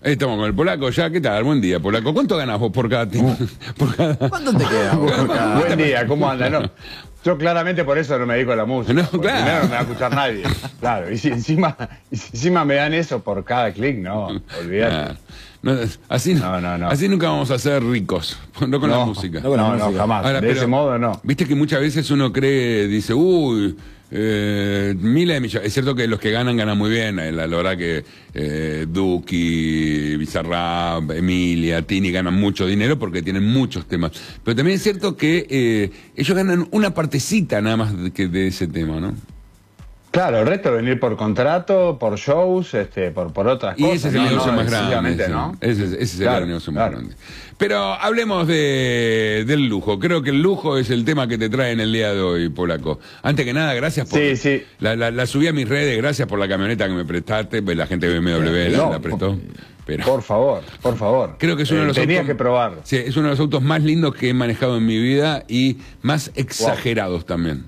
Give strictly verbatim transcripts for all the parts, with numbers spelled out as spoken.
Ahí estamos con el Polaco ya. ¿Qué tal? Buen día, Polaco. ¿Cuánto ganas vos por cada tema? Por cada... ¿Cuánto te queda vos por cada... Buen día, ¿cómo anda? No, yo claramente por eso no me dedico a la música. No, claro. Primero no me va a escuchar nadie. Claro, y si encima, y si encima me dan eso por cada clic, no, olvídate. No, no, así, no, no, no. así nunca vamos a ser ricos, no con no, la música. No, no, no jamás. Ahora, de pero, ese modo no. Viste que muchas veces uno cree, dice, uy, eh, miles de millones. Es cierto que los que ganan, ganan muy bien. La, la verdad que eh, Duki, Bizarrap, Emilia, Tini ganan mucho dinero porque tienen muchos temas. Pero también es cierto que eh, ellos ganan una partecita nada más de, que de ese tema, ¿no? Claro, el resto venir por contrato, por shows, este, por, por otras y cosas. Y ese es el no, negocio no, más grande. ¿no? Ese, ese es claro, el negocio claro. más grande. Pero hablemos de, del lujo. Creo que el lujo es el tema que te trae en el día de hoy, Polaco. Antes que nada, gracias por... Sí, sí. La, la, la subí a mis redes, gracias por la camioneta que me prestaste. La gente de B M W la, no, la prestó. Pero por favor, por favor. Creo que es uno de los eh, tenía autos, que probarlo. Sí, es uno de los autos más lindos que he manejado en mi vida y más exagerados wow. también.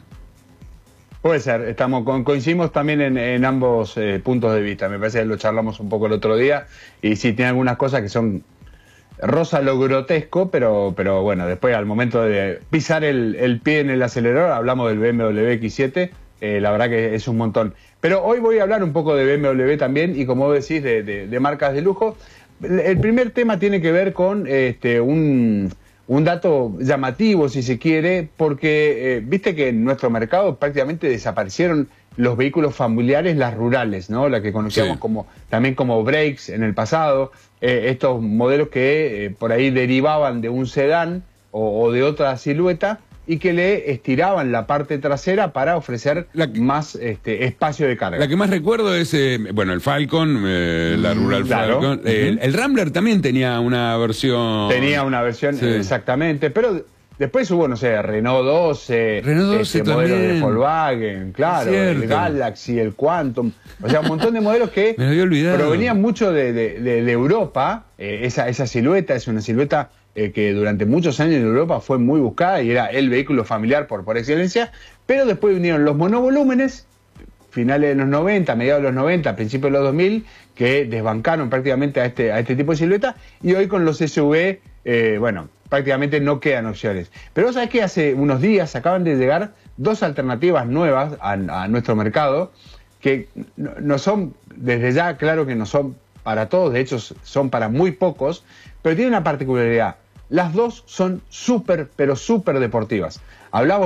Puede ser, estamos con, coincidimos también en, en ambos eh, puntos de vista. Me parece que lo charlamos un poco el otro día y sí tiene algunas cosas que son rosa lo grotesco, pero, pero bueno, después al momento de pisar el, el pie en el acelerador, hablamos del B M W X siete, eh, la verdad que es un montón. Pero hoy voy a hablar un poco de B M W también y como vos decís, de, de, de marcas de lujo. El primer tema tiene que ver con este, un... Un dato llamativo, si se quiere, porque eh, viste que en nuestro mercado prácticamente desaparecieron los vehículos familiares, las rurales, ¿no? La que conocíamos sí. como también como Brakes en el pasado, eh, estos modelos que eh, por ahí derivaban de un sedán o, o de otra silueta y que le estiraban la parte trasera para ofrecer la, más este, espacio de carga. La que más recuerdo es, eh, bueno, el Falcon, eh, la Rural claro. Falcon. Eh, uh-huh. el, el Rambler también tenía una versión... Tenía una versión, sí. exactamente, pero después hubo, no sé, Renault doce, Renault doce este, modelos de Volkswagen, claro, el Galaxy, el Quantum, o sea, un montón de modelos que provenían mucho de, de, de, de Europa. Eh, esa, esa silueta es una silueta... Eh, que durante muchos años en Europa fue muy buscada y era el vehículo familiar por, por excelencia, pero después vinieron los monovolúmenes, finales de los noventa, mediados de los noventa, principios de los dos mil, que desbancaron prácticamente a este, a este tipo de silueta, y hoy con los S U V, eh, bueno, prácticamente no quedan opciones. Pero vos sabés que hace unos días acaban de llegar dos alternativas nuevas a, a nuestro mercado, que no, no son, desde ya claro que no son para todos, de hecho son para muy pocos, pero tiene una particularidad. Las dos son súper, pero súper deportivas. Hablamos